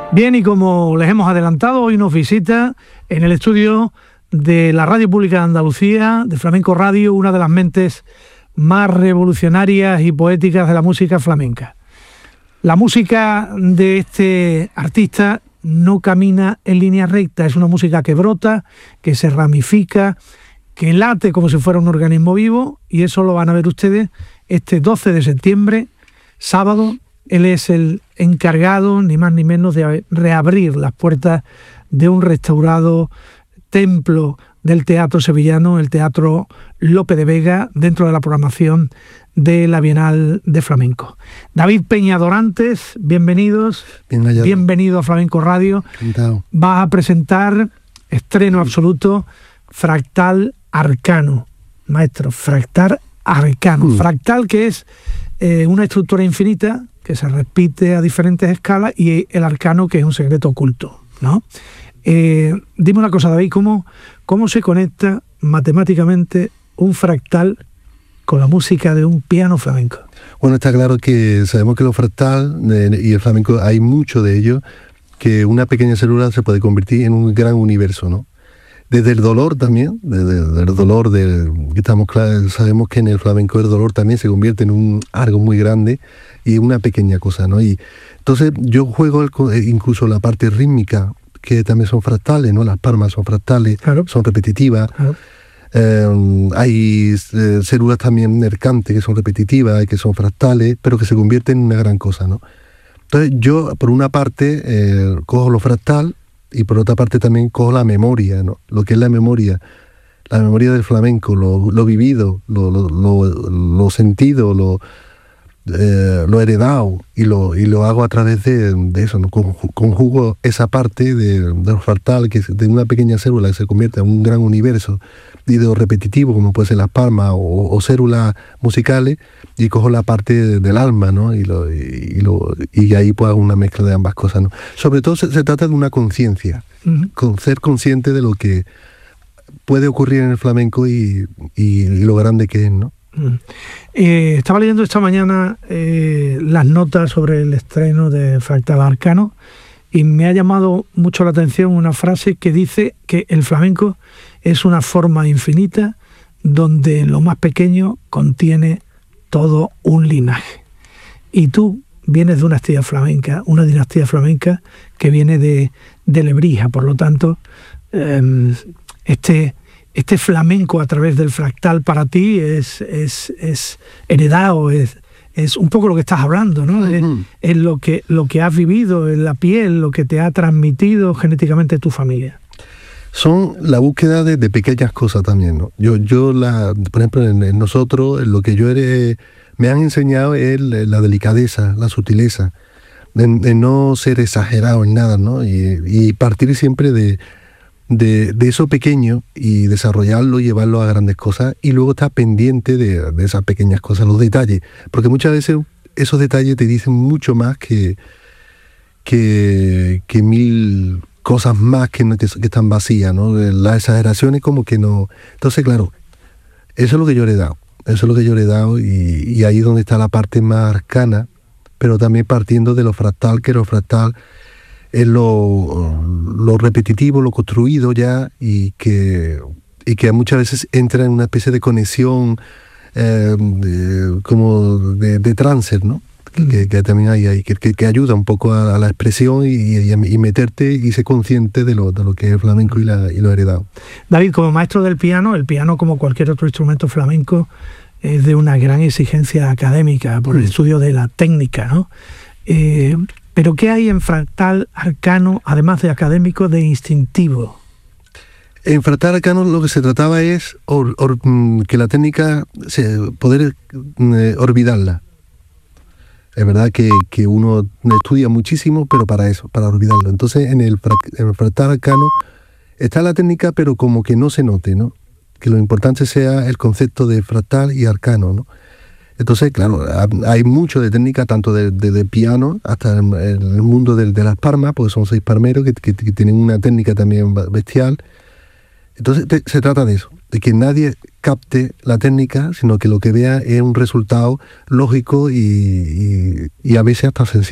Bien, y como les hemos adelantado, hoy nos visita en el estudio de la Radio Pública de Andalucía, de Flamenco Radio, una de las mentes más revolucionarias y poéticas de la música flamenca. La música de este artista no camina en línea recta, es una música que brota, que se ramifica, que late como si fuera un organismo vivo, y eso lo van a ver ustedes este 12 de septiembre, sábado. Él es el encargado, ni más ni menos, de reabrir las puertas de un restaurado templo del teatro sevillano, el Teatro Lope de Vega, dentro de la programación de la Bienal de Flamenco. David Peña Dorantes, bienvenidos. Bienvenido a Flamenco Radio. Encantado. Vas a presentar estreno absoluto, Fractal Arcano. Maestro, Fractal Arcano. Fractal, que es una estructura infinita que se repite a diferentes escalas, y el arcano, que es un secreto oculto, ¿no? Dime una cosa, David, ¿cómo se conecta matemáticamente un fractal con la música de un piano flamenco? Bueno, está claro que sabemos que lo fractal y el flamenco, hay mucho de ello, que una pequeña célula se puede convertir en un gran universo, ¿no? Desde el dolor también, desde el dolor, sabemos que en el flamenco el dolor también se convierte en algo muy grande y una pequeña cosa, ¿no? Y entonces yo juego incluso la parte rítmica, que también son fractales, ¿no? Las palmas son fractales, claro, son repetitivas. Claro. Hay células también mercantes que son repetitivas y que son fractales, pero que se convierten en una gran cosa, ¿no? Entonces yo, por una parte, cojo lo fractal, y por otra parte también cojo la memoria, ¿no? Lo que es la memoria del flamenco, lo vivido, lo sentido, lo heredado, y lo hago a través de eso, ¿no? Conjugo esa parte de lo fractal, que es de una pequeña célula que se convierte en un gran universo, y de lo repetitivo, como puede ser las palmas o células musicales, y cojo la parte del alma, ¿no? Y ahí pues hago una mezcla de ambas cosas, ¿no? Sobre todo se trata de una conciencia, con ser consciente de lo que puede ocurrir en el flamenco y lo grande que es, ¿no? Estaba leyendo esta mañana las notas sobre el estreno de Fractal Arcano, y me ha llamado mucho la atención una frase que dice que el flamenco es una forma infinita donde lo más pequeño contiene todo un linaje. Y tú vienes de una dinastía flamenca que viene de Lebrija, por lo tanto, este flamenco a través del fractal para ti es heredado, es un poco lo que estás hablando, ¿no? Es lo que has vivido en la piel, lo que te ha transmitido genéticamente tu familia. Son la búsqueda de pequeñas cosas también, ¿no? Por ejemplo, en nosotros, lo que me han enseñado es la delicadeza, la sutileza, de no ser exagerado en nada, ¿no? Y partir siempre de eso pequeño y desarrollarlo y llevarlo a grandes cosas, y luego estar pendiente de esas pequeñas cosas, los detalles, porque muchas veces esos detalles te dicen mucho más que mil cosas más que están vacías, ¿no? Las exageraciones como que no. Entonces, claro, eso es lo que yo le he dado, y ahí es donde está la parte más arcana, pero también partiendo de lo fractal, que lo fractal es lo repetitivo, lo construido ya, y que muchas veces entra en una especie de conexión como de trance, ¿no? Que también hay ahí, que ayuda un poco a la expresión y meterte y ser consciente de lo que es el flamenco y lo heredado. David, como maestro del piano, el piano, como cualquier otro instrumento flamenco, es de una gran exigencia académica por el estudio de la técnica, ¿no? Pero ¿qué hay en Fractal Arcano, además de académico, de instintivo? En Fractal Arcano lo que se trataba es que la técnica, poder olvidarla. Es verdad que uno estudia muchísimo, pero para eso, para olvidarlo. Entonces en el Fractal Arcano está la técnica, pero como que no se note, ¿no? Que lo importante sea el concepto de fractal y arcano, ¿no? Entonces, claro, hay mucho de técnica, tanto de piano hasta en el mundo de las palmas, porque son 6 palmeros que tienen una técnica también bestial. Entonces se trata de eso, de que nadie capte la técnica, sino que lo que vea es un resultado lógico y a veces hasta sencillo.